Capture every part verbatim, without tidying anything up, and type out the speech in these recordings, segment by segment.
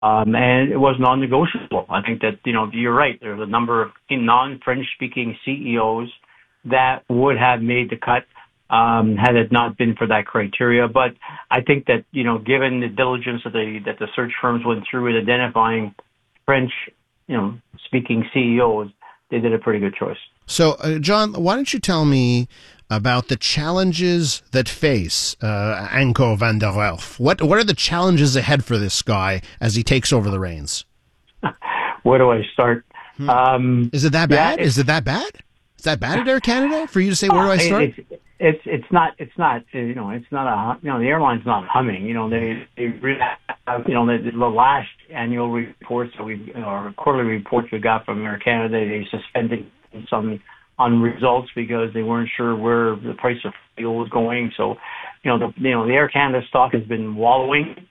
Um, and it was non-negotiable. I think that, you know, you're right. There's a number of non-French speaking C E Os that would have made the cut, um, had it not been for that criteria. But I think that, you know, given the diligence that the, that the search firms went through in identifying French, you know, speaking C E Os, they did a pretty good choice. So, uh, John, why don't you tell me about the challenges that face uh, Anko van der Werf? What what are the challenges ahead for this guy as he takes over the reins? Where do I start? Hmm. Um, Is it that bad? yeah, Is it that bad? Is that bad at Air Canada for you to say where do I start? It's, it's it's not it's not you know it's not a you know the airline's not humming. You know they they really have, you know the, the last annual reports that we or quarterly reports we got from Air Canada, they suspended some on results because they weren't sure where the price of fuel was going. So, you know, the, you know, the Air Canada stock has been wallowing,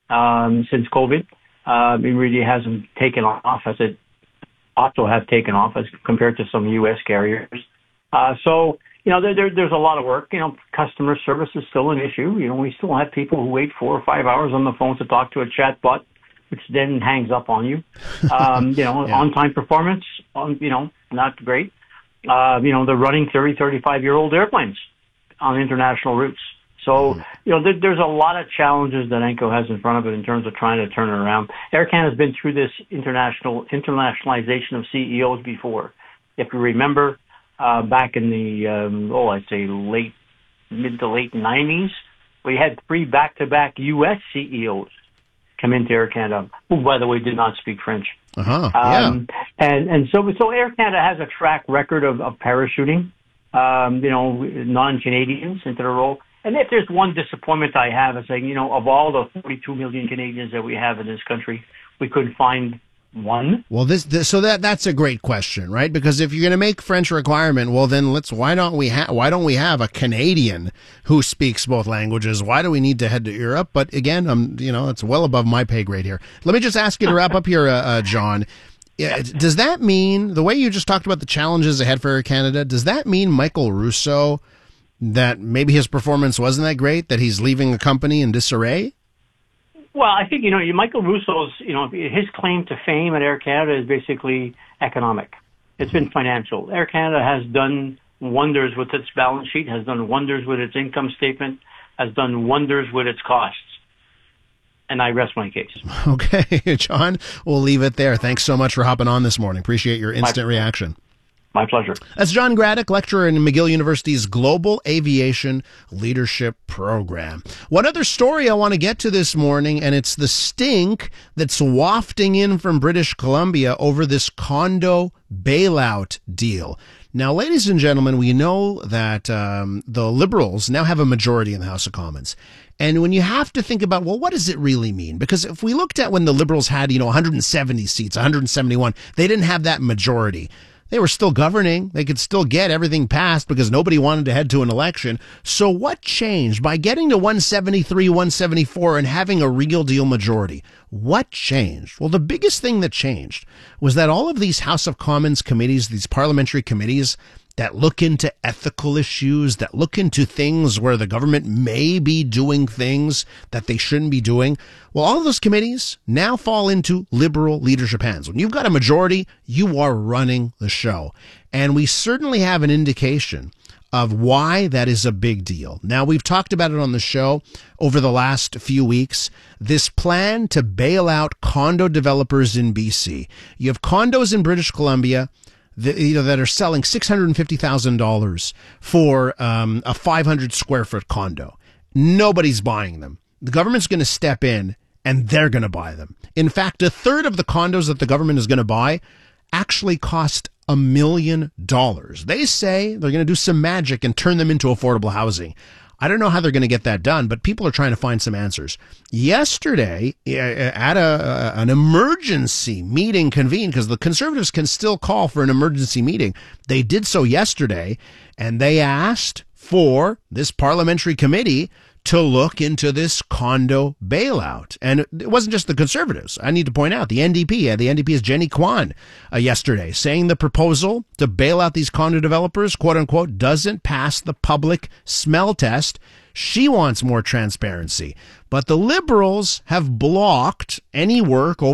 um, since COVID. Uh, it really hasn't taken off as it ought to have taken off as compared to some U S carriers. Uh, so, you know, there, there, there's a lot of work. You know, customer service is still an issue. You know, we still have people who wait four or five hours on the phone to talk to a chatbot, which then hangs up on you. Um, you know, yeah. On-time performance, on, you know, not great. Uh, you know, they're running thirty, thirty-five-year-old airplanes on international routes. So, mm-hmm. you know, there, there's a lot of challenges that Anko has in front of it in terms of trying to turn it around. Air Canada's been through this international internationalization of C E Os before. If you remember, uh, back in the, um, oh, I'd say late, mid to late nineties, we had three back-to-back U S C E Os come into Air Canada, who, by the way, did not speak French. Uh-huh, yeah. Um, and, and so, so Air Canada has a track record of, of parachuting, um, you know, non-Canadians into the role. And if there's one disappointment I have is saying, you know, of all the forty-two million Canadians that we have in this country, we couldn't find one. Well, this, this so that that's a great question, right? Because if you're going to make French a requirement, well, then let's why don't we have why don't we have a Canadian who speaks both languages? Why do we need to head to Europe? But again, um, you know, it's well above my pay grade here. Let me just ask you to wrap up here, uh, uh, John. Yeah, does that mean the way you just talked about the challenges ahead for Air Canada? Does that mean Michael Rousseau, that maybe his performance wasn't that great, that he's leaving the company in disarray? Well, I think, you know, Michael Rousseau's, you know, his claim to fame at Air Canada is basically economic. It's been financial. Air Canada has done wonders with its balance sheet, has done wonders with its income statement, has done wonders with its costs. And I rest my case. Okay, John, we'll leave it there. Thanks so much for hopping on this morning. Appreciate your instant My- reaction. My pleasure. That's John Graddick, lecturer in McGill University's Global Aviation Leadership Program. One other story I want to get to this morning, and it's the stink that's wafting in from British Columbia over this condo bailout deal. Now, ladies and gentlemen, we know that um, the Liberals now have a majority in the House of Commons. And when you have to think about, well, what does it really mean? Because if we looked at when the Liberals had, you know, one hundred seventy seats, one hundred seventy-one, they didn't have that majority. They were still governing. They could still get everything passed because nobody wanted to head to an election. So what changed by getting to one seventy-three, one seventy-four and having a real deal majority? What changed? Well, the biggest thing that changed was that all of these House of Commons committees, these parliamentary committees that look into ethical issues, that look into things where the government may be doing things that they shouldn't be doing. Well, all of those committees now fall into Liberal leadership hands. When you've got a majority, you are running the show. And we certainly have an indication of why that is a big deal. Now, we've talked about it on the show over the last few weeks. This plan to bail out condo developers in B C. You have condos in British Columbia The, you know, that are selling six hundred fifty thousand dollars for um, a five hundred square foot condo. Nobody's buying them. The government's going to step in and they're going to buy them. In fact, a third of the condos that the government is going to buy actually cost a million dollars. They say they're going to do some magic and turn them into affordable housing. I don't know how they're going to get that done, but people are trying to find some answers. Yesterday, at a, an emergency meeting convened, because the Conservatives can still call for an emergency meeting. They did so yesterday, and they asked for this parliamentary committee to look into this condo bailout. And it wasn't just the conservatives. I need to point out the N D P, uh, the N D P's Jenny Kwan uh, yesterday saying the proposal to bail out these condo developers, quote unquote, doesn't pass the public smell test. She wants more transparency. But the liberals have blocked any work over